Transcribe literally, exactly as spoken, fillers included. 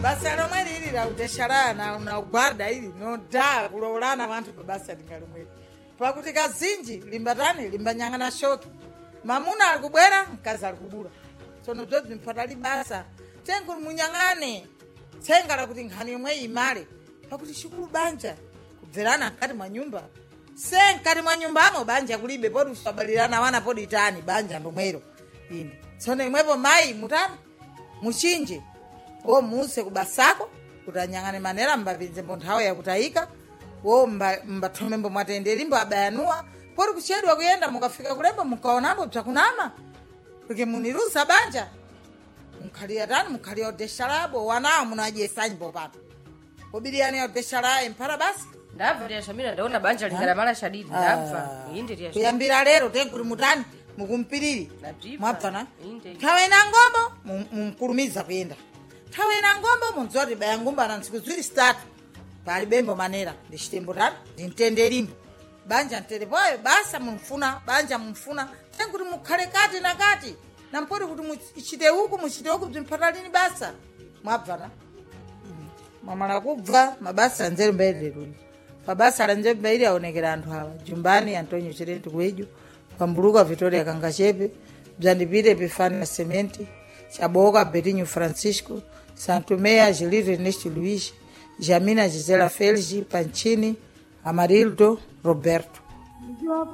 basa lomwe lili la utesharana na ugwada ili no da kulolana vantu babasa lingalomwe pakuti kazinji limbatani limbanyang'ana shoki mamuna alikubwera mkazi alikubula sono bzodzi mpatali basa tengu munyang'ane tsengala kuti nkhani yomwe imale pakuti shukulu banja kubverana mkati mwa nyumba se mkati mwa nyumbamo banja kulibe podi usabalirana wana podi tani banja ndomwero ine sono imwepo mayi mutani muchinje wo muse kubasako kutanyang'ane manera mbapinze nthawi yakutayika wo mbathomembo mwatenderi mbo abayanua podi kuchedwa kuyenda mukafika kulembo mukaonapo bzakunama porque munirusa banja mukhalia tani mukhalia odesharabo wanawo munajesanyi popano kubiliani odesharaye mpara basi ndabva lya shamira ndaona banja lingala mala shadidi ndabva inde lya kuyambira lero tenkuri mutani mukumpiriri Ndabva. mwabvana Inde. thawe na ngombo mumkulumiza kuyenda thawe na ngombo munzoti baya ngumba na ntsiku ziwiri zitatu pali bembo manera ndichitembo tani ndintenderimbo banja nterepoyo basa mumfuna banja mumfuna tenkuti mukhale kati na kati nampoti kuti muchite uku muchite uku bzimphatalini basa mwabvana mwamala kubva mabasa anzeru mbaileruni pabasa la nzeru mbaili aonekera anthu awa jumbani antonio chirenti kweju pambuluka Victoria Kangachepe bzandipite pifani sementi chaboka Betinho Francisco Santomea Gilito Ernesto Luiz Jamina Gisela Felgi Panchini Amarildo Roberto